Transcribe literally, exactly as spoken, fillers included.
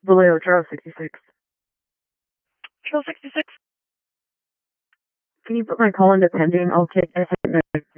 Vallejo, Charles sixty-six. Charles sixty-six. Can you put my call into pending? I'll take a hit